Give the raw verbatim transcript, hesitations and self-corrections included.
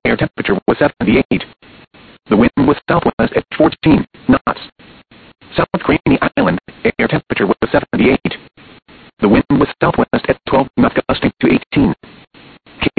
air temperature was seventy-eight. The wind was southwest at fourteen knots. South Craney Island, air temperature was seventy-eight. The wind was southwest at twelve knots, gusting to eighteen